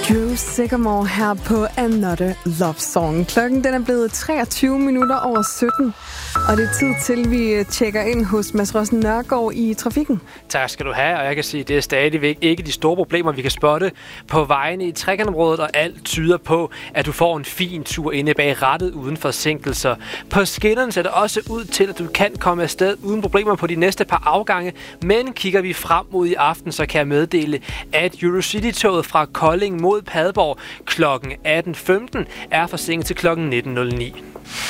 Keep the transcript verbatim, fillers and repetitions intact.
Drew Sycamore her på Another Love Song. Klokken den er blevet treogtyve minutter over sytten, og det er tid til, at vi tjekker ind hos Mads Rossen Nørgaard i trafikken. Tak skal du have, og jeg kan sige, at det er stadigvæk ikke de store problemer, vi kan spotte på vejene i trekantområdet, og alt tyder på, at du får en fin tur inde bag rattet uden forsinkelser. På skinnerne ser det også ud til, at du kan komme afsted uden problemer på de næste par afgange, men kigger vi frem mod i aften, så kan jeg meddele, at Eurocity-toget fra Kolding mod Padborg klokken atten femten er forsinket til klokken nitten nul ni.